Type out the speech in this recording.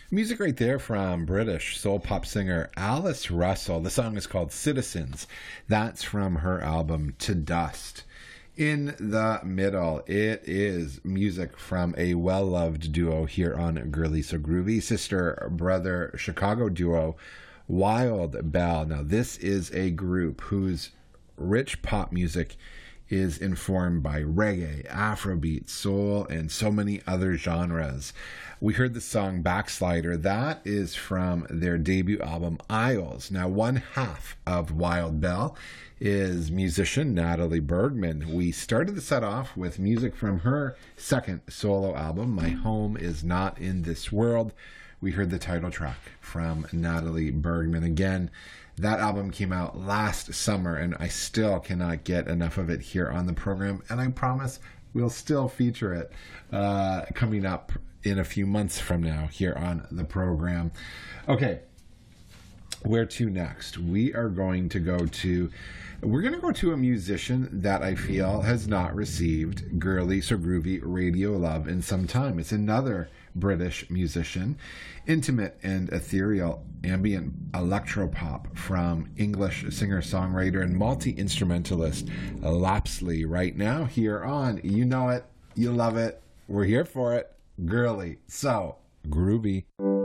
Music right there from British soul pop singer Alice Russell. The song is called Citizens. That's from her album To Dust. In the middle, it is music from a well-loved duo here on Girly So Groovy, sister-brother Chicago duo Wild Bell. Now, this is a group whose rich pop music is informed by reggae, Afrobeat, soul, and so many other genres. We heard the song Backslider. That is from their debut album, Isles. Now, one half of Wild Bell is musician Natalie Bergman. We started the set off with music from her second solo album, My Home Is Not in This World. We heard the title track from Natalie Bergman. Again, that album came out last summer, and I still cannot get enough of it here on the program, and I promise we'll still feature it coming up in a few months from now here on the program. Okay, where to next? We're going to go to a musician that I feel has not received Girly So Groovy radio love in some time. It's another British musician, intimate and ethereal ambient electropop from English singer-songwriter and multi-instrumentalist Lapsley, right now here on You Know It, You Love It, we're here for it, Girly So Groovy.